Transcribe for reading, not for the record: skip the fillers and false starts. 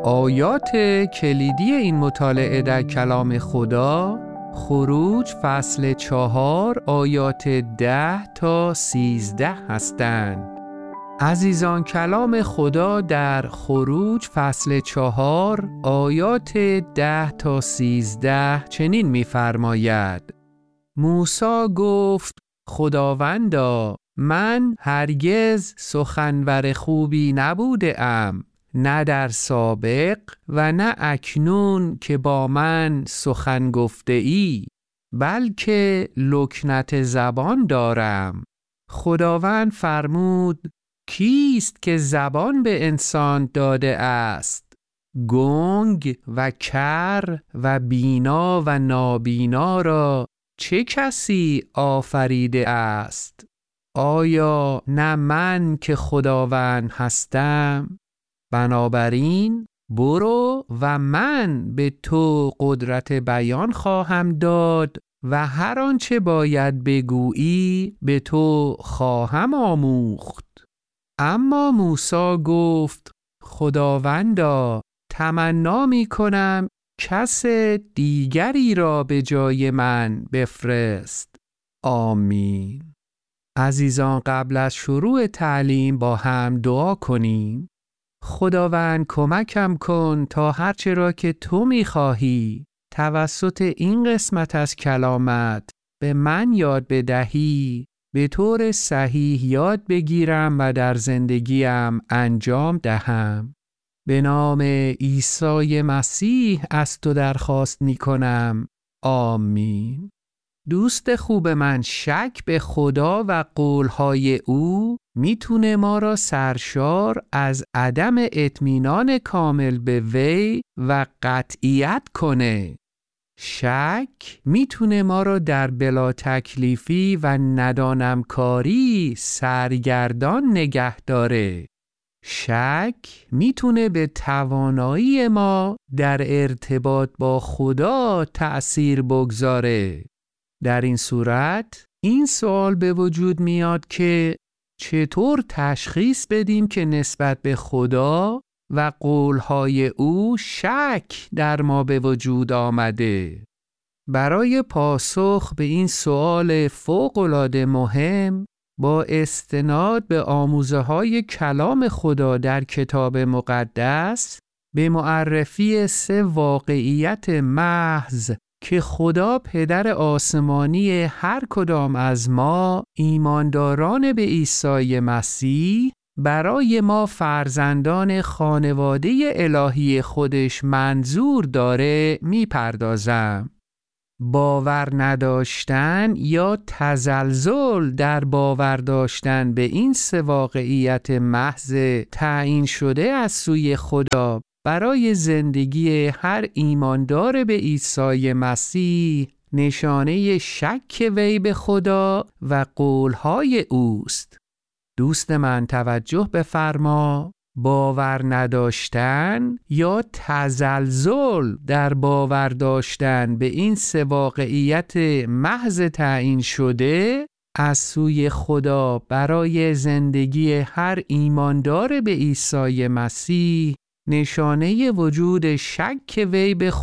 آیات کلیدی این مطالعه در کلام خدا خروج فصل 4 آیات 10 تا 13 هستند. عزیزان، کلام خدا در خروج فصل 4 آیات 10 تا 13 چنین می‌فرماید: موسی گفت خداوندا، من هرگز سخنور خوبی نبوده‌ام، نه در سابق و نه اکنون که با من سخن گفته ای، بلکه لکنت زبان دارم. خداوند فرمود: کیست که زبان به انسان داده است؟ گنگ و کر و بینا و نابینا را چه کسی آفریده است؟ آیا نه من که خداوند هستم؟ بنابراین برو و من به تو قدرت بیان خواهم داد و هر آنچه باید بگویی به تو خواهم آموخت. اما موسی گفت خداوندا، تمنا می کنم کس دیگری را به جای من بفرست. آمین. عزیزان، قبل از شروع تعلیم با هم دعا کنیم. خداوند کمکم کن تا هرچه را که تو می‌خواهی توسط این قسمت از کلامت به من یاد بدهی به طور صحیح یاد بگیرم و در زندگیم انجام دهم. به نام عیسی مسیح از تو درخواست می‌کنم. آمین. دوست خوب من، شک به خدا و قولهای او میتونه ما را سرشار از عدم اطمینان کامل به وی و قطعیت کنه. شک میتونه ما را در بلا تکلیفی و ندانمکاری سرگردان نگه داره. شک میتونه به توانایی ما در ارتباط با خدا تأثیر بگذاره. در این صورت این سوال به وجود میاد که چطور تشخیص بدیم که نسبت به خدا و قولهای او شک در ما به وجود آمده؟ برای پاسخ به این سوال فوق‌العاده مهم با استناد به آموزه‌های کلام خدا در کتاب مقدس به معرفی 3 واقعیت محض که خدا پدر آسمانی هر کدام از ما ایمانداران به عیسی مسیح برای ما فرزندان خانواده الهی خودش منظور داره میپردازم. باور نداشتن یا تزلزل در باور داشتن به این 3 واقعیت محض تعیین شده از سوی خدا برای زندگی هر ایماندار به عیسی مسیح نشانه شک وی به خدا و قولهای اوست. دوست من، توجه بفرما. باور نداشتن یا تزلزل در باور داشتن به این 3 واقعیت محض تعیین شده از سوی خدا برای زندگی هر ایماندار به عیسی مسیح نشانه وجود شک وی به